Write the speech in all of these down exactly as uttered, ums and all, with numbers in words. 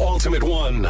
Ultimate One.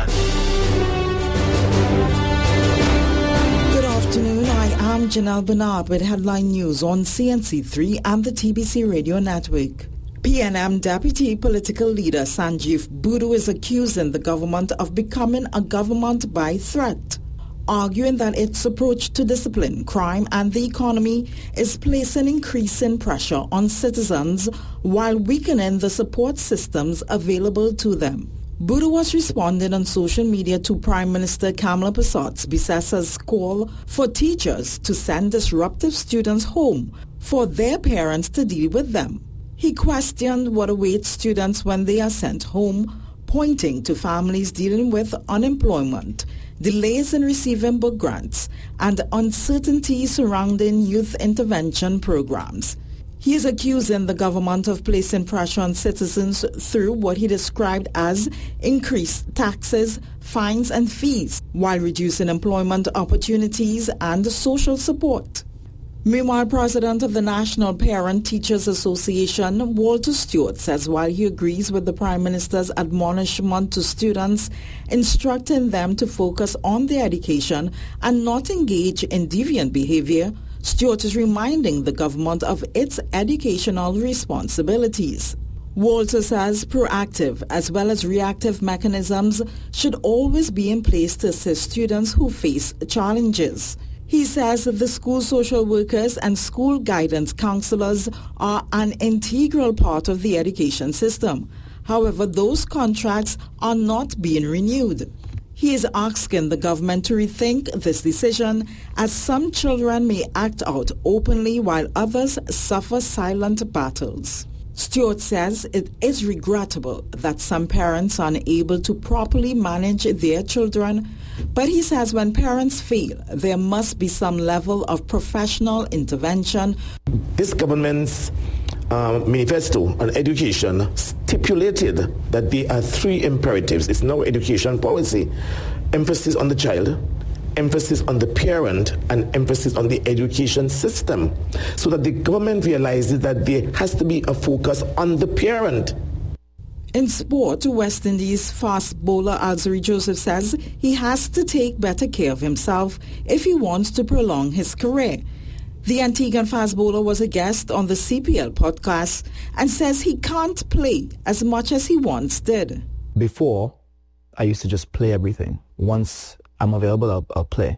Good afternoon. I am Janelle Bernard with headline news on C N C three and the T B C Radio Network. P N M Deputy Political Leader Sanjeev Boodoo is accusing the government of becoming a government by threat, arguing that its approach to discipline, crime and the economy is placing increasing pressure on citizens while weakening the support systems available to them. Boodoo was responding on social media to Prime Minister Kamla Persaud's Bisessa's call for teachers to send disruptive students home for their parents to deal with them. He questioned what awaits students when they are sent home, pointing to families dealing with unemployment, delays in receiving book grants, and uncertainty surrounding youth intervention programs. He is accusing the government of placing pressure on citizens through what he described as increased taxes, fines and fees, while reducing employment opportunities and social support. Meanwhile, President of the National Parent Teachers Association, Walter Stewart, says while he agrees with the Prime Minister's admonishment to students, instructing them to focus on their education and not engage in deviant behavior, Stewart is reminding the government of its educational responsibilities. Walter says proactive as well as reactive mechanisms should always be in place to assist students who face challenges. He says that the school social workers and school guidance counselors are an integral part of the education system. However, those contracts are not being renewed. He is asking the government to rethink this decision, as some children may act out openly while others suffer silent battles. Stewart says it is regrettable that some parents are unable to properly manage their children, but he says when parents fail, there must be some level of professional intervention. This government's uh, manifesto on education stipulated that there are three imperatives. It's now education policy. Emphasis on the child, emphasis on the parent, and emphasis on the education system, so that the government realizes that there has to be a focus on the parent. In sport, West Indies fast bowler Alzarri Joseph says he has to take better care of himself if he wants to prolong his career. The Antiguan fast bowler was a guest on the C P L podcast and says he can't play as much as he once did. Before, I used to just play everything. Once I'm available, I'll, I'll play.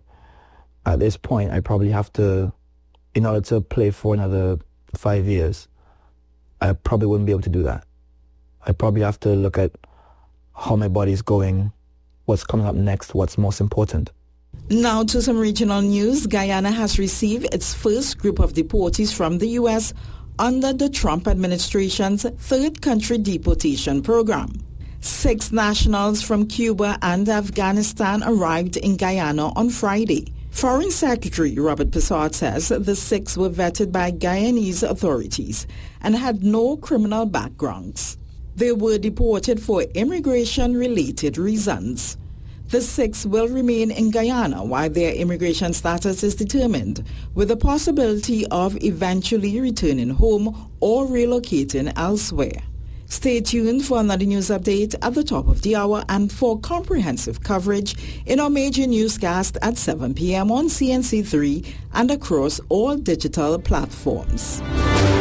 At this point, I probably have to, in order to play for another five years, I probably wouldn't be able to do that. I probably have to look at how my body's going, what's coming up next, what's most important. Now to some regional news. Guyana has received its first group of deportees from the U S under the Trump administration's third country deportation program. Six nationals from Cuba and Afghanistan arrived in Guyana on Friday. Foreign Secretary Robert Persaud says the six were vetted by Guyanese authorities and had no criminal backgrounds. They were deported for immigration-related reasons. The six will remain in Guyana while their immigration status is determined, with the possibility of eventually returning home or relocating elsewhere. Stay tuned for another news update at the top of the hour and for comprehensive coverage in our major newscast at seven p.m. on C N C three and across all digital platforms.